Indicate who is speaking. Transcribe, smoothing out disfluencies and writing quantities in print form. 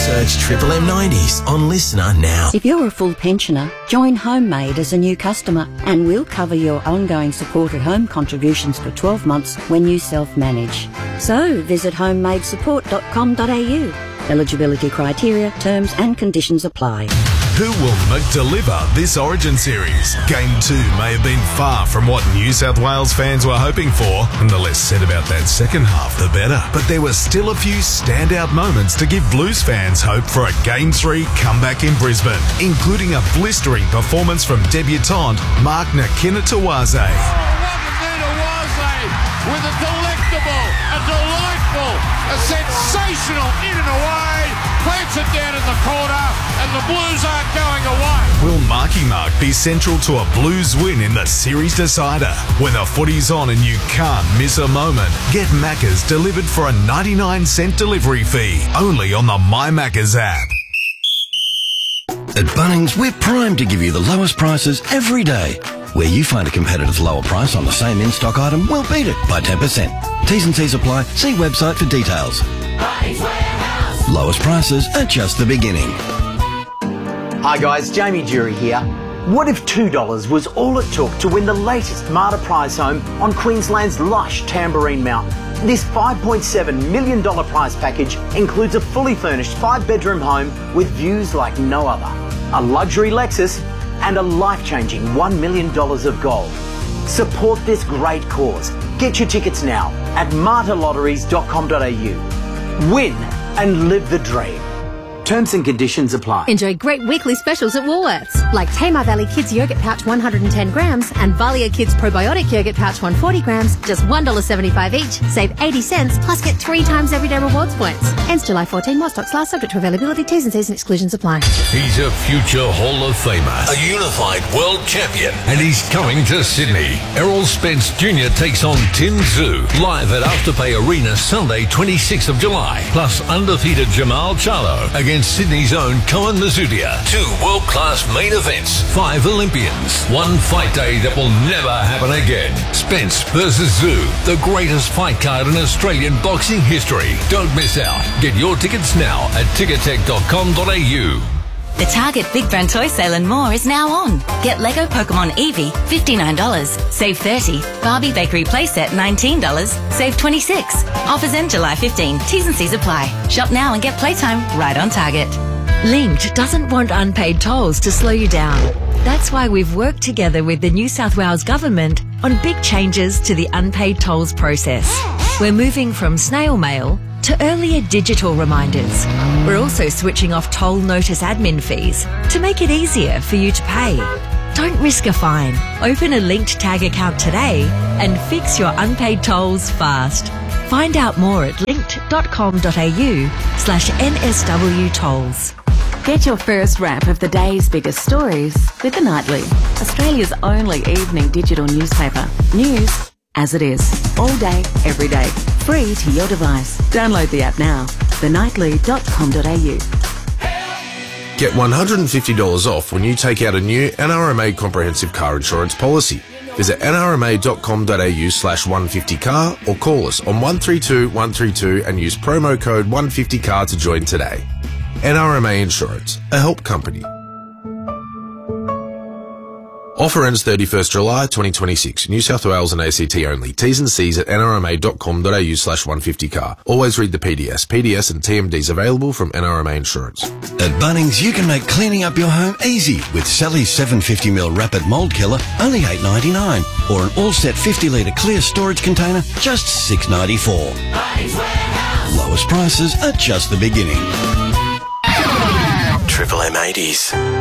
Speaker 1: Search Triple M90s on Listener now.
Speaker 2: If you're a full pensioner, join Homemade as a new customer and we'll cover your ongoing support at home contributions for 12 months when you self-manage. So visit homemadesupport.com.au. Eligibility criteria, terms and conditions apply.
Speaker 3: Who will deliver this Origin series? Game 2 may have been far from what New South Wales fans were hoping for, and the less said about that second half, the better. But there were still a few standout moments to give Blues fans hope for a Game 3 comeback in Brisbane, including a blistering performance from debutant Mark Nakinatawaze.
Speaker 4: With a delectable, a delightful, a sensational in and away, plants it down in the corner, and the Blues aren't going away.
Speaker 3: Will Marky Mark be central to a Blues win in the series decider? When the footy's on and you can't miss a moment, get Macca's delivered for a 99-cent delivery fee, only on the My Macca's app.
Speaker 5: At Bunnings, we're primed to give you the lowest prices every day. Where you find a competitor's lower price on the same in-stock item, we'll beat it by 10%. T's and C's apply. See website for details.
Speaker 6: Bunnings Warehouse.
Speaker 5: Lowest prices are just the beginning.
Speaker 7: Hi guys, Jamie Jury here. What if $2 was all it took to win the latest Marta prize home on Queensland's lush Tamborine Mountain? This $5.7 million prize package includes a fully furnished 5-bedroom home with views like no other, a luxury Lexus, and a life-changing $1 million of gold. Support this great cause. Get your tickets now at martalotteries.com.au. Win and live the dream. Terms and conditions apply.
Speaker 8: Enjoy great weekly specials at Woolworths, like Tamar Valley Kids Yogurt Pouch 110 grams and Valia Kids Probiotic Yogurt Pouch 140 grams, just $1.75 each. Save 80 cents, plus get 3 times everyday rewards points. Ends July 14. More stocks last, subject to availability. T's and C's and exclusions apply.
Speaker 9: He's a future Hall of Famer, a unified world champion, and he's coming to Sydney. Errol Spence Jr. takes on Tim Tszyu, live at Afterpay Arena Sunday, 26th of July, plus undefeated Jamal Charlo against Sydney's own Koen Mazudia. 2 world-class main events, 5 Olympians, 1 fight day that will never happen again. Spence versus Tszyu, the greatest fight card in Australian boxing history. Don't miss out. Get your tickets now at ticketek.com.au.
Speaker 10: The Target Big Brand Toy Sale and more is now on. Get Lego Pokemon Eevee, $59. Save $30. Barbie Bakery Playset, $19. Save $26. Offers end July 15. T's and C's apply. Shop now and get playtime right on Target.
Speaker 11: Linked doesn't want unpaid tolls to slow you down. That's why we've worked together with the New South Wales Government on big changes to the unpaid tolls process. We're moving from snail mail to earlier digital reminders. We're also switching off toll notice admin fees to make it easier for you to pay. Don't risk a fine. Open a Linked Tag account today and fix your unpaid tolls fast. Find out more at linked.com.au/NSW tolls.
Speaker 12: Get your first wrap of the day's biggest stories with The Nightly, Australia's only evening digital newspaper. News as it is, all day, every day, free to your device. Download the app now, thenightly.com.au.
Speaker 13: Get $150 off when you take out a new NRMA comprehensive car insurance policy. Visit nrma.com.au/150car or call us on 132 132 and use promo code 150car to join today. NRMA Insurance, a help company. Offer ends 31st July 2026. New South Wales and ACT only. T's and C's at nrma.com.au/150car. Always read the PDS. PDS and TMDs available from NRMA Insurance.
Speaker 5: At Bunnings, you can make cleaning up your home easy with Sally's 750ml Rapid Mold Killer, only $8.99. Or an all-set 50-litre clear storage container, just $6.94. Lowest prices are just the beginning.
Speaker 1: Triple M80s.